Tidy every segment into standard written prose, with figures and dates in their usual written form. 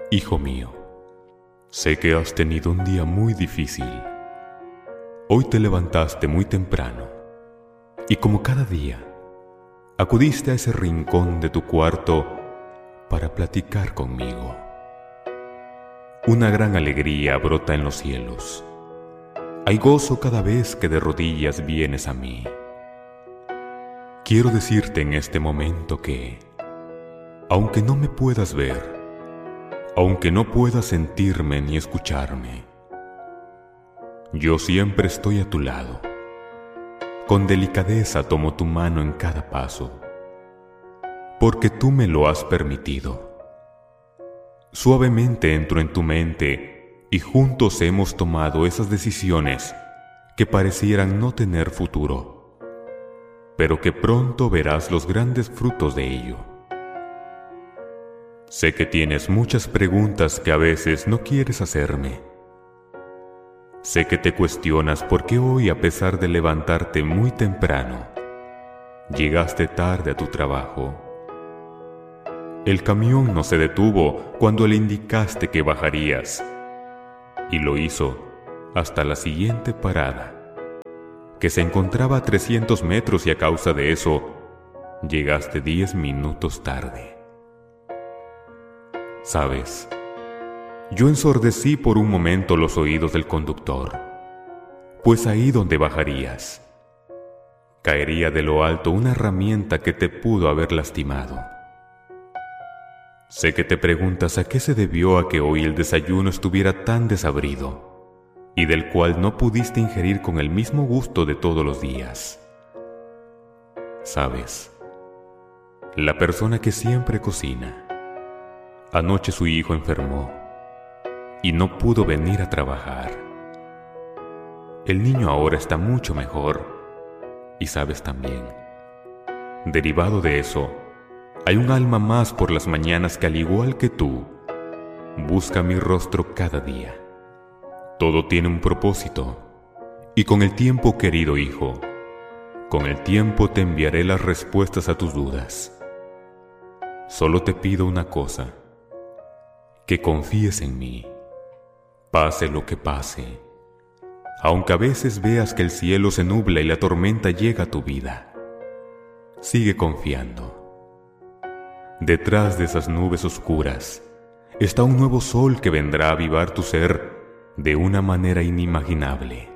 Hijo mío, sé que has tenido un día muy difícil. Hoy te levantaste muy temprano y, como cada día, acudiste a ese rincón de tu cuarto para platicar conmigo. Una gran alegría brota en los cielos. Hay gozo cada vez que de rodillas vienes a mí. Quiero decirte en este momento que, aunque no me puedas ver, aunque no puedas sentirme ni escucharme, yo siempre estoy a tu lado. Con delicadeza tomo tu mano en cada paso, porque tú me lo has permitido. Suavemente entro en tu mente y juntos hemos tomado esas decisiones que parecieran no tener futuro, pero que pronto verás los grandes frutos de ello. Sé que tienes muchas preguntas que a veces no quieres hacerme. Sé que te cuestionas por qué hoy, a pesar de levantarte muy temprano, llegaste tarde a tu trabajo. El camión no se detuvo cuando le indicaste que bajarías, y lo hizo hasta la siguiente parada, que se encontraba a 300 metros, y a causa de eso, llegaste 10 minutos tarde. ¿Sabes? Yo ensordecí por un momento los oídos del conductor, pues ahí donde bajarías, caería de lo alto una herramienta que te pudo haber lastimado. Sé que te preguntas a qué se debió a que hoy el desayuno estuviera tan desabrido y del cual no pudiste ingerir con el mismo gusto de todos los días. ¿Sabes? La persona que siempre cocina, anoche su hijo enfermó y no pudo venir a trabajar. El niño ahora está mucho mejor, y sabes también, derivado de eso, hay un alma más por las mañanas que, al igual que tú, busca mi rostro cada día. Todo tiene un propósito, y con el tiempo, querido hijo, con el tiempo te enviaré las respuestas a tus dudas. Solo te pido una cosa: que confíes en mí, pase lo que pase, aunque a veces veas que el cielo se nubla y la tormenta llega a tu vida. Sigue confiando. Detrás de esas nubes oscuras está un nuevo sol que vendrá a avivar tu ser de una manera inimaginable.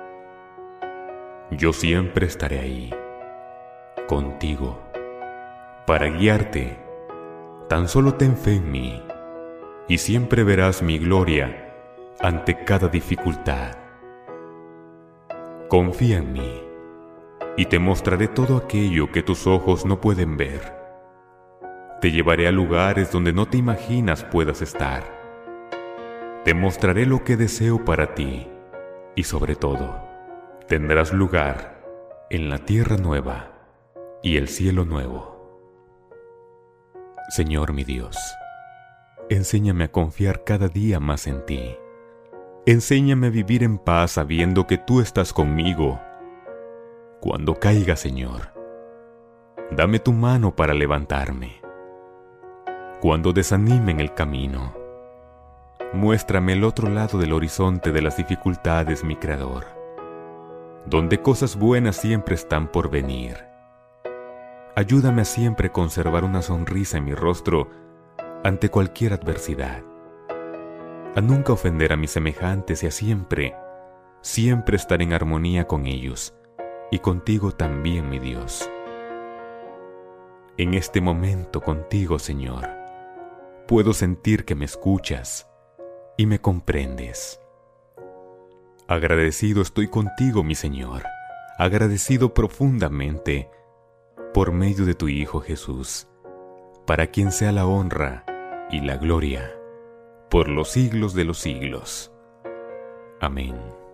Yo siempre estaré ahí, contigo, para guiarte. Tan solo ten fe en mí, y siempre verás mi gloria ante cada dificultad. Confía en mí, y te mostraré todo aquello que tus ojos no pueden ver. Te llevaré a lugares donde no te imaginas puedas estar. Te mostraré lo que deseo para ti, y sobre todo, tendrás lugar en la tierra nueva y el cielo nuevo. Señor mi Dios, enséñame a confiar cada día más en ti. Enséñame a vivir en paz sabiendo que tú estás conmigo. Cuando caiga, Señor, dame tu mano para levantarme. Cuando desanime en el camino, muéstrame el otro lado del horizonte de las dificultades, mi Creador, donde cosas buenas siempre están por venir. Ayúdame a siempre conservar una sonrisa en mi rostro ante cualquier adversidad, a nunca ofender a mis semejantes y a siempre estar en armonía con ellos y contigo también, mi Dios. En este momento contigo, Señor, puedo sentir que me escuchas y me comprendes. Agradecido estoy contigo, mi Señor, agradecido profundamente por medio de tu Hijo Jesús, para quien sea la honra y la gloria por los siglos de los siglos. Amén.